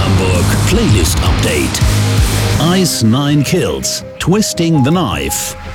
Hamburg Playlist Update. Ice 9 Kills, Twisting the Knife.